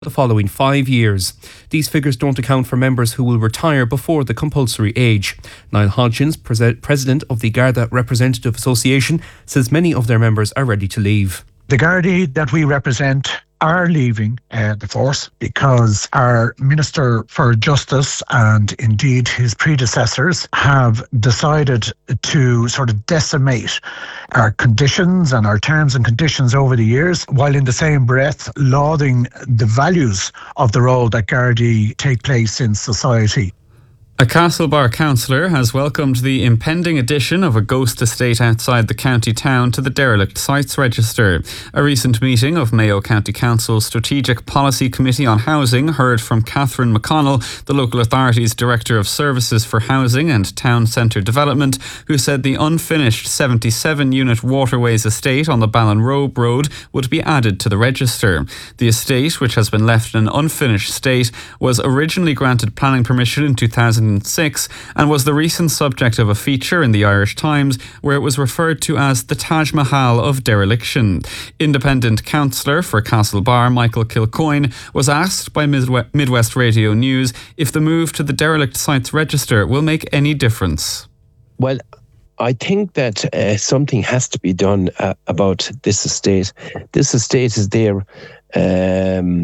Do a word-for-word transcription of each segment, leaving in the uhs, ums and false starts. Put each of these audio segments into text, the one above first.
the following five years. These figures don't account for members who will retire before the compulsory age. Niall Hodgins, pres- president of the Garda Representative Association, says many of their members are ready to leave. The Gardaí that we represent are leaving uh, the force because our Minister for Justice and indeed his predecessors have decided to sort of decimate our conditions and our terms and conditions over the years, while in the same breath lauding the values of the role that Gardaí take place in society. A Castlebar councillor has welcomed the impending addition of a ghost estate outside the county town to the derelict sites register. A recent meeting of Mayo County Council's Strategic Policy Committee on Housing heard from Catherine McConnell, the local authority's Director of Services for Housing and Town Centre Development, who said the unfinished seventy-seven unit Waterways estate on the Ballinrobe Road would be added to the register. The estate, which has been left in an unfinished state, was originally granted planning permission in two thousand six and was the recent subject of a feature in the Irish Times where it was referred to as the Taj Mahal of dereliction. Independent councillor for Castlebar, Michael Kilcoyne, was asked by Midwest Radio News if the move to the derelict sites register will make any difference. Well, I think that uh, something has to be done uh, about this estate. This estate is there um,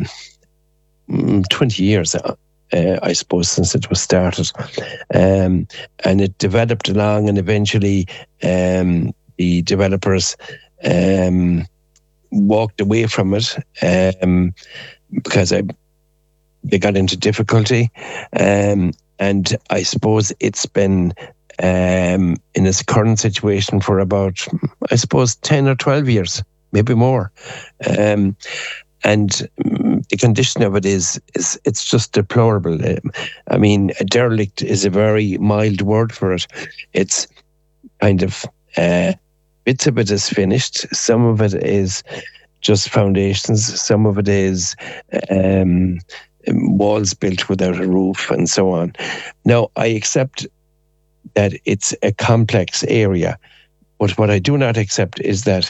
twenty years uh, Uh, I suppose, since it was started. Um, and it developed along, and eventually um, the developers um, walked away from it um, because I, they got into difficulty. Um, and I suppose it's been um, in its current situation for about, I suppose, ten or twelve years, maybe more. Um, And the condition of it is, is it's just deplorable. I mean, a derelict is a very mild word for it. It's kind of, uh, bits of it is finished. Some of it is just foundations. Some of it is um, walls built without a roof and so on. Now, I accept that it's a complex area. But what I do not accept is that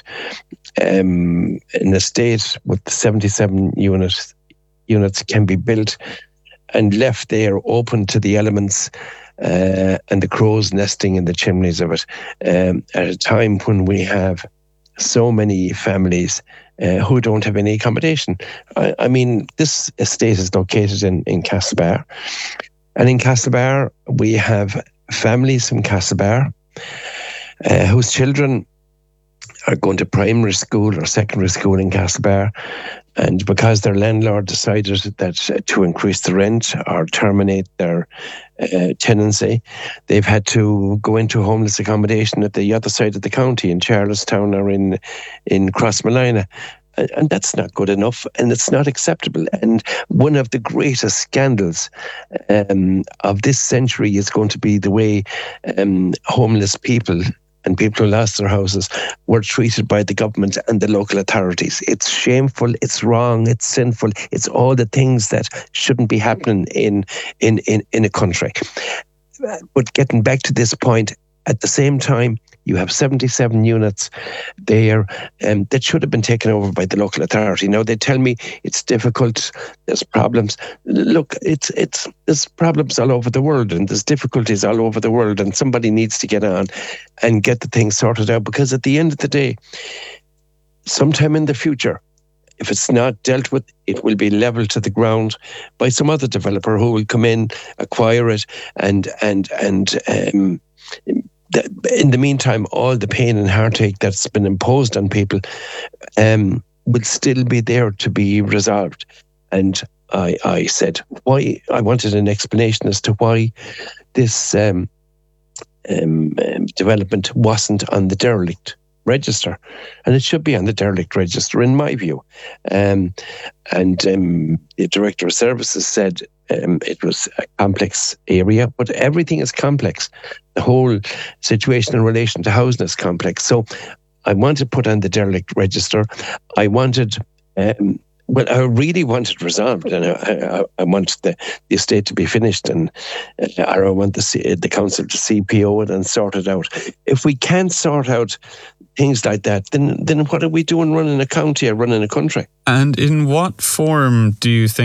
um, an estate with seventy-seven units units can be built and left there open to the elements uh, and the crows nesting in the chimneys of it um, at a time when we have so many families uh, who don't have any accommodation. I, I mean, this estate is located in, in Castlebar. And in Castlebar, we have families from Castlebar Uh, whose children are going to primary school or secondary school in Castlebar, and because their landlord decided that uh, to increase the rent or terminate their uh, tenancy, they've had to go into homeless accommodation at the other side of the county in Charlestown or in in Crossmolina. And that's not good enough, and it's not acceptable. And one of the greatest scandals um, of this century is going to be the way um, homeless people and people who lost their houses were treated by the government and the local authorities. It's shameful, it's wrong, it's sinful, it's all the things that shouldn't be happening in, in, in, in a country. But getting back to this point, at the same time, you have seventy-seven units there um, that should have been taken over by the local authority. Now, they tell me it's difficult, there's problems. Look, it's it's there's problems all over the world, and there's difficulties all over the world, and somebody needs to get on and get the thing sorted out, because at the end of the day, sometime in the future, if it's not dealt with, it will be leveled to the ground by some other developer who will come in, acquire it, and and and um, in the meantime, all the pain and heartache that's been imposed on people um, will still be there to be resolved. And I, I said, why? I wanted an explanation as to why this um, um, um, development wasn't on the derelict register, and it should be on the derelict register, in my view. Um, and um, the Director of Services said um, it was a complex area, but everything is complex. The whole situation in relation to housing is complex. So I wanted to put on the derelict register. I wanted um, Well, I really want it resolved, and I, I, I want the, the estate to be finished, and uh, I want the the council to C P O it and sort it out. If we can't sort out things like that, then then what are we doing running a county or running a country? And in what form do you think